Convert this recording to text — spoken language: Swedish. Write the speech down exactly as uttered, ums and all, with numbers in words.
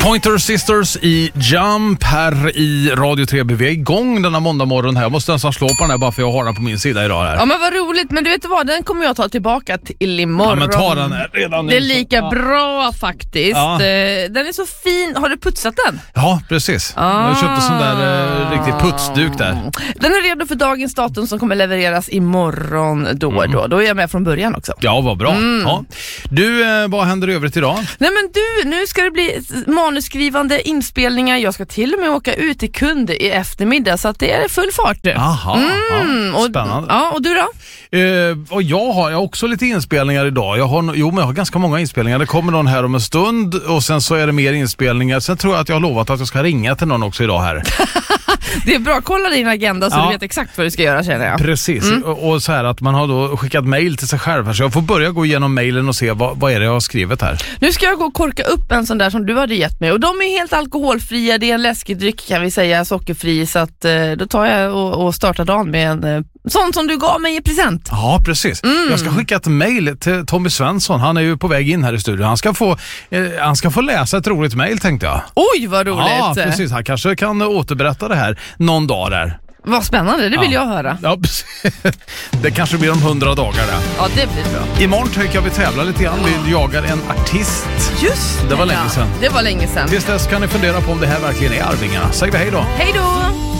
Pointer Sisters i Jump här i Radio tre B. Vi är igång denna måndag morgon här. Jag måste nästan slå på den här bara för jag har den på min sida idag här. Ja, men vad roligt. Men du vet vad, den kommer jag ta tillbaka till imorgon. Ja, men ta den här redan nu. Det är lika ja. bra faktiskt. Ja. Den är så fin. Har du putsat den? Ja, precis. Ah. Jag köpte sån där eh, riktig putsduk där. Den är redo för dagens datum som kommer levereras imorgon då och då. Då är jag med från början också. Ja, vad bra. Mm. Ja. Du, eh, vad händer i övrigt idag? Nej men du, nu ska det bli manusskrivande inspelningar. Jag ska till och med åka ut till kund i eftermiddag så att det är full fart. Jaha, mm. ja, spännande. Och, ja, och du då? Eh, och jag har jag har också lite inspelningar idag. Jag har, jo, men jag har ganska många inspelningar. Det kommer någon här om en stund och sen så är det mer inspelningar. Sen tror jag att jag har lovat att jag ska ringa till någon också idag här. Det är bra, kolla din agenda så ja. Du vet exakt vad du ska göra, känner jag. Precis, mm. och, och så här att man har då skickat mejl till sig själv här, så jag får börja gå igenom mejlen och se vad, vad är det jag har skrivit här. Nu ska jag gå och korka upp en sån där som du hade gett mig och de är helt alkoholfria, det är en läskedryck kan vi säga, sockerfri, så att eh, då tar jag och, och startar dagen med en eh, sån som du gav mig i present. Ja, precis. Mm. Jag ska skicka ett mejl till Tommy Svensson, han är ju på väg in här i studion. Han ska få, eh, han ska få läsa ett roligt mejl, tänkte jag. Oj, vad roligt! Ja, precis. Han kanske kan återberätta det här någon dag där. Vad spännande, det vill ja. jag höra. Ja, det kanske blir om hundra dagar där. Ja, det blir bra. Imorgon tycker jag vi tävlar lite grann. Vi jagar en artist. Just det var länge sedan. Det var länge sedan. Tills dess kan ni fundera på om det här verkligen är Arvingarna. Säg vi hej då. Hej då!